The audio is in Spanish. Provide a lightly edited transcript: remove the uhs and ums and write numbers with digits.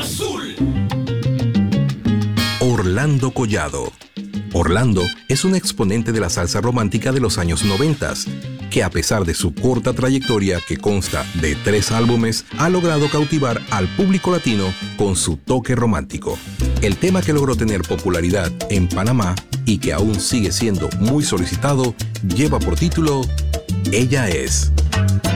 Azul. Orlando Collado. Orlando es un exponente de la salsa romántica de los años 90, que a pesar de su corta trayectoria, que consta de 3 álbumes, ha logrado cautivar al público latino con su toque romántico. El tema que logró tener popularidad en Panamá y que aún sigue siendo muy solicitado lleva por título Ella es.